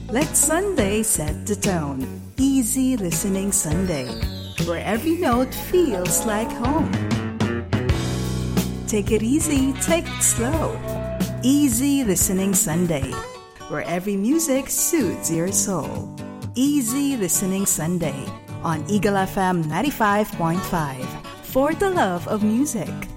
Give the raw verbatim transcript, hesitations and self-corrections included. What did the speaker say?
Let Sunday set the tone. Easy listening Sunday, where every note feels like home. Take it easy, take it slow. Easy listening Sunday, where every music soothes your soul. Easy listening Sunday on Eagle F M ninety-five point five, for the love of music.